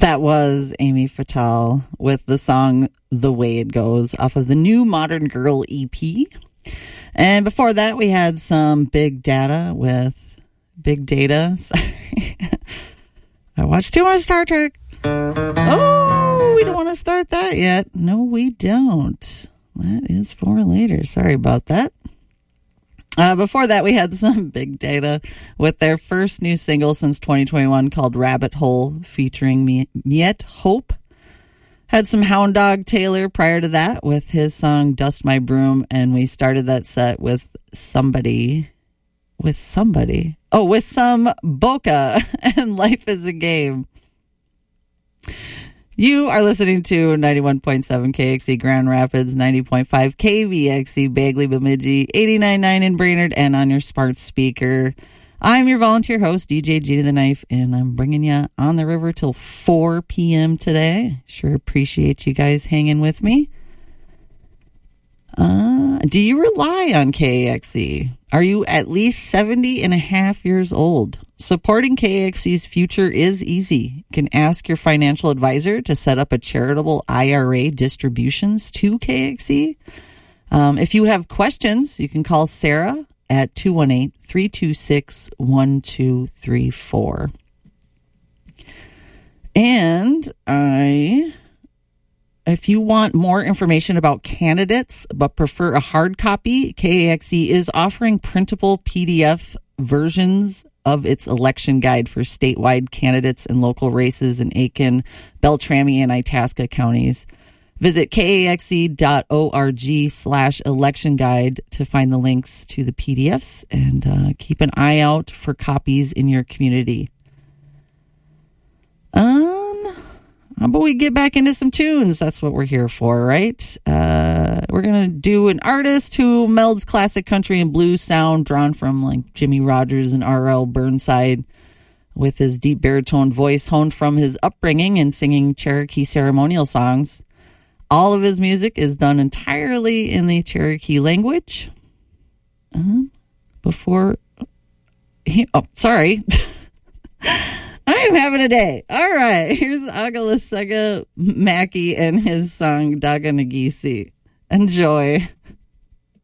That was Amy Fatale with the song The Way It Goes off of the new Modern Girl EP. And before that, we had some Big Data with Big Data. Sorry. I watched too much Star Trek. Oh, we don't want to start that yet. No, we don't. That is for later. Sorry about that. Before that, we had some Big Data with their first new single since 2021 called Rabbit Hole featuring Miette Hope. Had some Hound Dog Taylor prior to that with his song Dust My Broom. And we started that set with somebody. Oh, with some Boca and Life is a Game. You are listening to 91.7 KXC Grand Rapids, 90.5 KVXC Bagley Bemidji, 89.9 in Brainerd, and on your smart speaker. I'm your volunteer host, DJ Gina the Knife, and I'm bringing you on the river till 4 p.m. today. Sure appreciate you guys hanging with me. Do you rely on KAXC? Are you at least 70 and a half years old? Supporting KAXC's future is easy. You can ask your financial advisor to set up a charitable IRA distributions to KAXC. If you have questions, you can call Sarah at 218-326-1234. And if you want more information about candidates but prefer a hard copy, KAXC is offering printable PDF versions of its election guide for statewide candidates and local races in Aiken, Beltrami, and Itasca counties. Visit kaxc.org/election guide to find the links to the PDFs and keep an eye out for copies in your community. How about we get back into some tunes? That's what we're here for, right? We're going to do an artist who melds classic country and blues sound drawn from like Jimmy Rogers and R.L. Burnside with his deep baritone voice honed from his upbringing in singing Cherokee ceremonial songs. All of his music is done entirely in the Cherokee language. Sorry. I am having a day. All right. Here's Agalasega Mackey and his song Daganagisi. Enjoy.